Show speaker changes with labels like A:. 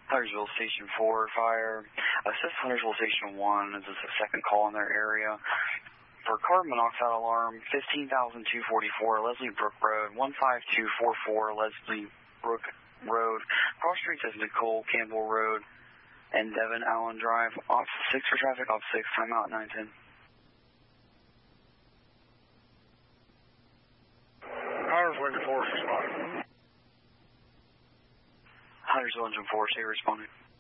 A: Huntersville Station 4 fire. Assist Huntersville Station 1. This is the second call in their area. For carbon monoxide alarm, 15,244 Leslie Brook Road, 15244 Leslie Brook Road. Cross streets as Nicole Campbell Road and Devin Allen Drive. Ops 6 for traffic, Ops 6, timeout 910.
B: Huntersville Engine 4 responding.
A: Huntersville Engine 4, stay responding.